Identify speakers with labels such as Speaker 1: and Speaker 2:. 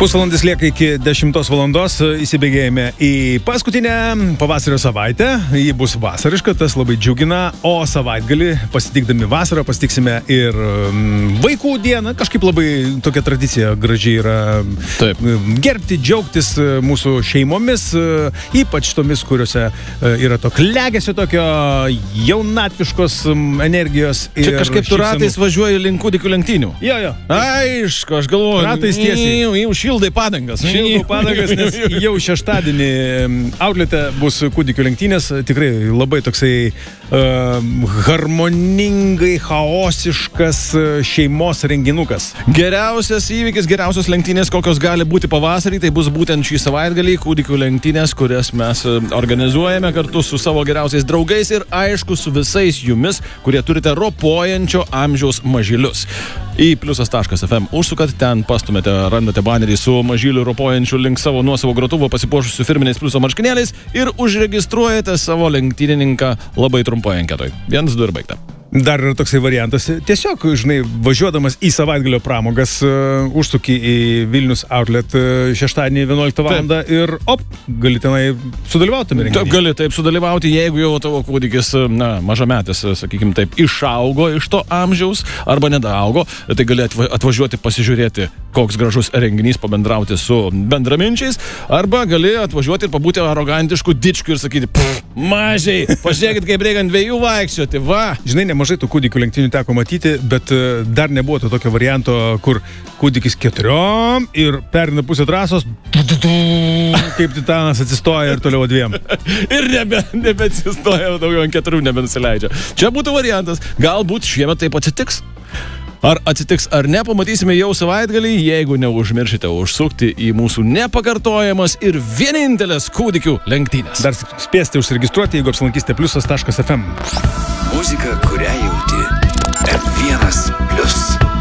Speaker 1: Pusvalandis lieka iki 10 valandos, įsibėgėjame į paskutinę pavasario savaitę. Ji bus vasariška, tas labai džiugina, o savaitgalį pasitikdami vasarą pasitiksime ir vaikų dieną. Kažkaip labai tokia tradicija gražiai yra. Taip. Gerbti, džiaugtis mūsų šeimomis, ypač tomis, kuriuose yra to klegesio, tokio jaunatviškos energijos.
Speaker 2: Čia kažkaip tu ratais važiuoji link kūdikių lenktynių.
Speaker 1: Jo.
Speaker 2: Aišku, aš galvoju.
Speaker 1: Ratais tiesiai.
Speaker 2: Šildai padangas.
Speaker 1: Šildau padangas, nes jau šeštadienį outlete bus kūdikių lenktynės. Tikrai labai toksai harmoningai, chaosiškas šeimos renginukas.
Speaker 2: Geriausias įvykis, geriausios lenktynės, kokios gali būti pavasarį, tai bus būtent šį savaitgalį kūdikių lenktynės, kurias mes organizuojame kartu su savo geriausiais draugais ir aišku su visais jumis, kurie turite ropojančio amžiaus mažylius. Į pliusas.fm užsukat, ten pastumėte, randate banerį su mažyliu ropojančiu link savo nuosavo grotuvo pasipuošusiu firminiais pliuso marškinėliais ir užregistruojate savo lenktynininką labai trumpoje anketoj. 1, 2 ir baigta.
Speaker 1: Dar yra toksai variantas. Tiesiog, žinai, važiuodamas į savaitgalio pramogas, užsuki į Vilnius Outlet šeštadienį 11 valandą ir gali tenai sudalyvauti.
Speaker 2: Taip, gali taip sudalyvauti, jeigu jau tavo kūdikis, mažametis, sakykim taip, išaugo iš to amžiaus arba nedaaugo, tai gali atvažiuoti pasižiūrėti, koks gražus renginys, pabendrauti su bendraminčiais, arba gali atvažiuoti ir pabūti arogantiškų dičkių ir sakyti, mažiai, pažiūrėkit, kaip reikia ant 2 vaikščioti, va.
Speaker 1: Žinai, nemažai tų kūdikių lenktynių teko matyti, bet dar nebuvo to tokio varianto, kur kūdikis 4 ir perina pusę trasos, kaip titanas atsistoja ir toliau 2.
Speaker 2: Ir nebeatsistoja, daugiau ant 4 nebenusileidžia. Čia būtų variantas. Galbūt šiemet taip atsitiks. Ar atsitiks ar ne, pamatysime jau savaitgalį, jeigu neužmiršite užsukti į mūsų nepakartojamas ir vienintelės kūdikių lenktynės.
Speaker 1: Dar spėsite užsiregistruoti, jeigu apsilankysite pliusas.fm.
Speaker 3: Muzika, kurią jauti. M1+.